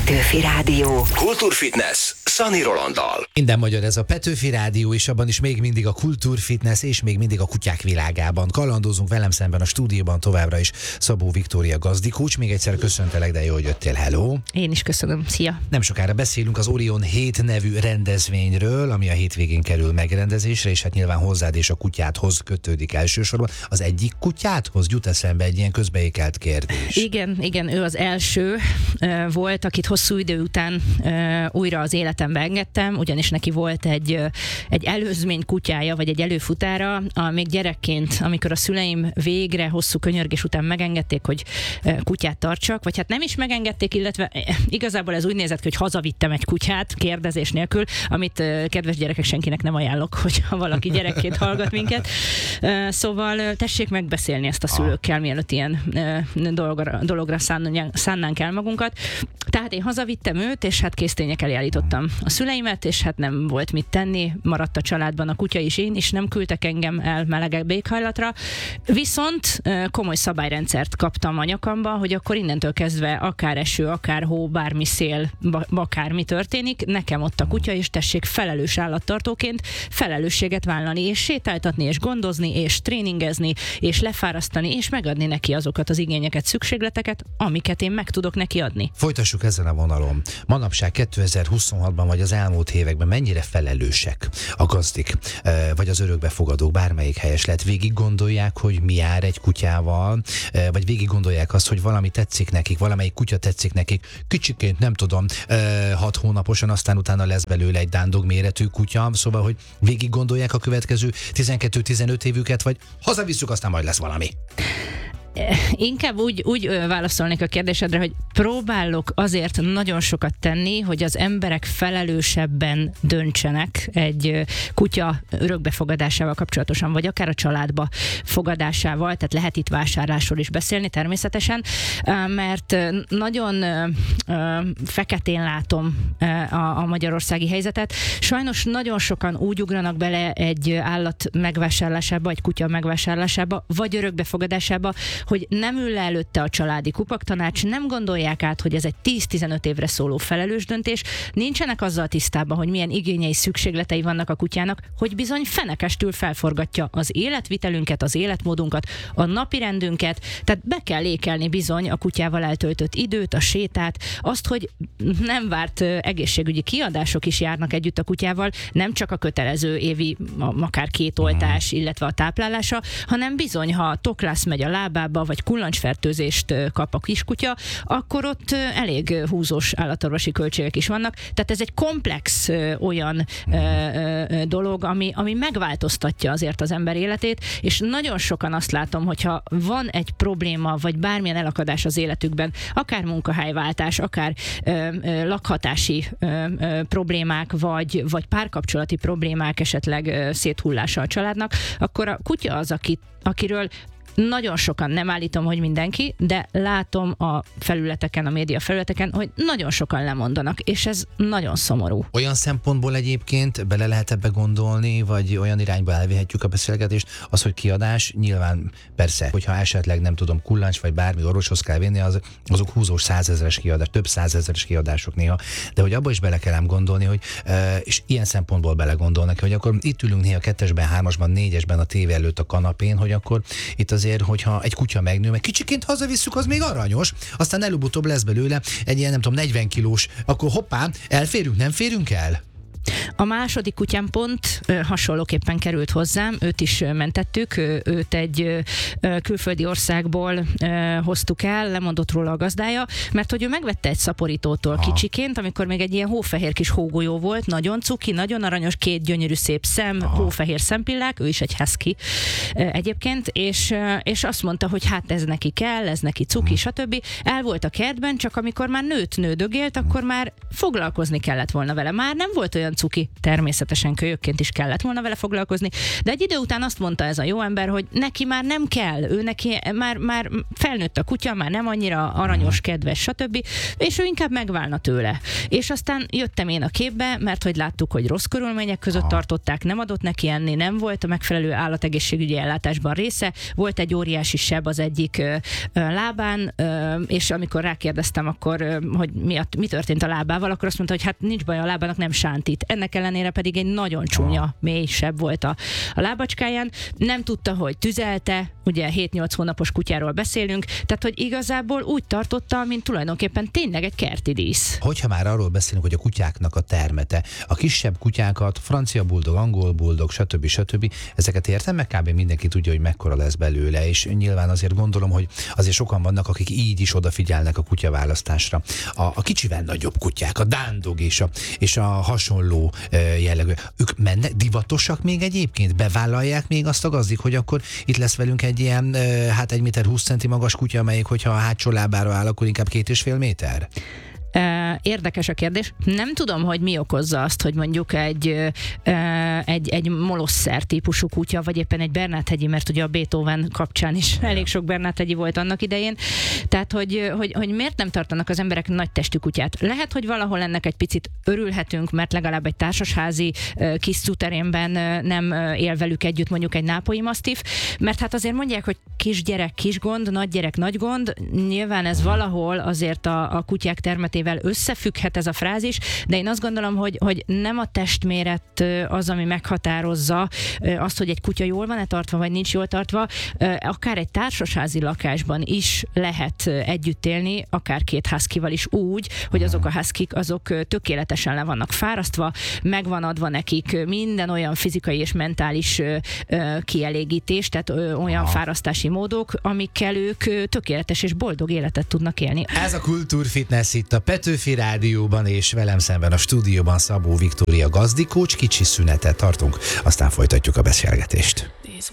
Petőfi Rádió. Kultúrfitness Szani Rolanddal. Minden magyar ez a Petőfi Rádió, és abban is még mindig a kultúrfitness, és még mindig a kutyák világában. Kalandozunk velem szemben a stúdióban továbbra is Szabó Viktória gazdikócs. Még egyszer köszöntelek, de jó, hogy jöttél. Hello! Én is köszönöm. Szia! Nem sokára beszélünk az Orion 7 nevű rendezvényről, ami a hétvégén kerül megrendezésre, és hát nyilván hozzád és a kutyádhoz kötődik elsősorban. Az egyik kutyádhoz jut eszembe egy ilyen közbeékelt kérdés. Igen, ő az első volt, akit hosszú idő után újra az életembe engedtem, ugyanis neki volt egy előzmény kutyája, vagy egy előfutára, még gyerekként, amikor a szüleim végre hosszú könyörgés után megengedték, hogy kutyát tartsak, vagy hát nem is megengedték, illetve igazából ez úgy nézett ki, hogy hazavittem egy kutyát, kérdezés nélkül, amit kedves gyerekek senkinek nem ajánlok, hogyha valaki gyerekként hallgat minket. Szóval tessék megbeszélni ezt a szülőkkel, mielőtt ilyen dologra szánnánk el magunkat. Tehát én hazavittem őt, és hát késztények elé állítottam a szüleimet, és hát nem volt mit tenni, maradt a családban a kutya is, én is, nem küldtek engem el melegebb éghajlatra, viszont komoly szabályrendszert kaptam a nyakamba, hogy akkor innentől kezdve akár eső, akár hó, bármi szél, akármi történik, nekem ott a kutya, és tessék felelős állattartóként felelősséget vállalni, és sétáltatni, és gondozni, és tréningezni, és lefárasztani, és megadni neki azokat az igényeket, szükségleteket, amiket én meg tudok neki adni. Folytassuk ezen a vonalon. Manapság 2026-ban vagy az elmúlt években mennyire felelősek a gazdik, vagy az örökbefogadók, bármelyik helyes lehet, végig gondolják, hogy mi jár egy kutyával, vagy végig gondolják azt, hogy valami tetszik nekik, valamelyik kutya tetszik nekik, kicsiként, nem tudom, 6 hónaposan, aztán utána lesz belőle egy dándog méretű kutya, szóval, hogy végig gondolják a következő 12-15 évüket, vagy hazavisszük, aztán majd lesz valami. Inkább úgy válaszolnék a kérdésedre, hogy próbálok azért nagyon sokat tenni, hogy az emberek felelősebben döntsenek egy kutya örökbefogadásával kapcsolatosan, vagy akár a családba fogadásával, tehát lehet itt vásárlásról is beszélni természetesen, mert nagyon feketén látom a magyarországi helyzetet. Sajnos nagyon sokan úgy ugranak bele egy állat megvásárlásába, egy kutya megvásárlásába, vagy örökbefogadásába, hogy nem ül le előtte a családi kupaktanács, nem gondolják át, hogy ez egy 10-15 évre szóló felelős döntés, nincsenek azzal tisztában, hogy milyen igényei, szükségletei vannak a kutyának, hogy bizony fenekestül felforgatja az életvitelünket, az életmódunkat, a napirendünket, tehát be kell ékelni bizony a kutyával eltöltött időt, a sétát, azt, hogy nem várt egészségügyi kiadások is járnak együtt a kutyával, nem csak a kötelező évi akár 2 oltás, illetve a táplálása, hanem bizony, ha toklász megy a lábába, vagy kullancsfertőzést kap a kiskutya, akkor ott elég húzós állatorvosi költségek is vannak. Tehát ez egy komplex olyan dolog, ami megváltoztatja azért az ember életét, és nagyon sokan azt látom, hogyha van egy probléma, vagy bármilyen elakadás az életükben, akár munkahelyváltás, akár lakhatási problémák, vagy párkapcsolati problémák, esetleg széthullása a családnak, akkor a kutya az, akiről nagyon sokan, nem állítom, hogy mindenki, de látom a felületeken, a média felületeken, hogy nagyon sokan lemondanak, és ez nagyon szomorú. Olyan szempontból egyébként bele lehet ebbe gondolni, vagy olyan irányba elvihetjük a beszélgetést, az, hogy kiadás, nyilván persze, hogyha esetleg nem tudom, kullancs vagy bármi orvoshoz kell vinni, azok húzós 100 000-es kiadás, több 100 000-es kiadások néha, de hogy abba is bele kell gondolni, hogy és ilyen szempontból belegondolnak, hogy akkor itt ülünk néha 2-esben, 3-asban, 4-esben a tévé előtt a kanapén, hogy akkor itt azért, hogyha egy kutya megnő, meg kicsiként hazavisszük, az még aranyos, aztán előbb-utóbb lesz belőle egy ilyen, nem tudom, 40 kilós, akkor hoppá, elférünk, nem férünk el? A második kutyám pont hasonlóképpen került hozzám, őt is mentettük, őt egy külföldi országból hoztuk el, lemondott róla a gazdája, mert hogy ő megvette egy szaporítótól kicsiként, amikor még egy ilyen hófehér kis hógolyó volt, nagyon cuki, nagyon aranyos, 2 gyönyörű szép szem, hófehér szempillák, ő is egy husky egyébként, és azt mondta, hogy hát ez neki kell, ez neki cuki, stb. El volt a kertben, csak amikor már nőtt, nődögélt, akkor már foglalkozni kellett volna vele. Már nem volt olyan cuki, természetesen kölyökként is kellett volna vele foglalkozni, de egy idő után azt mondta ez a jó ember, hogy neki már nem kell, ő neki már felnőtt a kutya, már nem annyira aranyos, kedves, stb. És ő inkább megválna tőle. És aztán jöttem én a képbe, mert hogy láttuk, hogy rossz körülmények között tartották, nem adott neki enni, nem volt a megfelelő állategészségügyi ellátásban része, volt egy óriási seb az egyik lábán, és amikor rákérdeztem akkor, hogy mi történt a lábával, akkor azt mondta, hogy hát nincs baj, a lábának nem sántít. Ennek ellenére pedig egy nagyon csúnya, mély seb volt a lábacskáján. Nem tudta, hogy tüzelte, ugye 7-8 hónapos kutyáról beszélünk, tehát hogy igazából úgy tartotta, mint tulajdonképpen tényleg egy kerti dísz. Hogyha már arról beszélünk, hogy a kutyáknak a termete, a kisebb kutyákat, francia buldog, angol buldog, stb. Ezeket értem, meg kb. Mindenki tudja, hogy mekkora lesz belőle, és nyilván azért gondolom, hogy azért sokan vannak, akik így is odafigyelnek a kutyaválasztásra. A kicsivel nagyobb kutyák, a dándog és a hasonló jellegű, ők mennek, divatosak még egyébként? Bevállalják még azt a gazdik, hogy akkor itt lesz velünk egy ilyen, hát 1,20 méter magas kutya, amelyik, hogyha a hátsó lábára áll, akkor inkább 2,5 méter? Érdekes a kérdés. Nem tudom, hogy mi okozza azt, hogy mondjuk egy molosszer típusú kutya, vagy éppen egy Bernát-hegyi, mert ugye a Beethoven kapcsán is elég sok Bernát-hegyi volt annak idején. Tehát, hogy miért nem tartanak az emberek nagy testű kutyát? Lehet, hogy valahol ennek egy picit örülhetünk, mert legalább egy társasházi kis szuterénben nem él velük együtt mondjuk egy nápolyi masztif, mert hát azért mondják, hogy kisgyerek kis gond, nagygyerek nagy gond. Nyilván ez valahol azért a kutyák termetével összefügghet ez a frázis, de én azt gondolom, hogy nem a testméret az, ami meghatározza azt, hogy egy kutya jól van-e tartva, vagy nincs jól tartva. Akár egy társasházi lakásban is lehet együtt élni, akár 2 huskyval is úgy, hogy azok a huskik azok tökéletesen le vannak fárasztva, meg van adva nekik minden olyan fizikai és mentális kielégítés, tehát olyan fárasztási módok, amikkel ők tökéletes és boldog életet tudnak élni. Ez a Kultúrfitness itt a Petőfi Rádióban, és velem szemben a stúdióban Szabó Viktória gazdikócs. Kicsi szünetet tartunk, aztán folytatjuk a beszélgetést.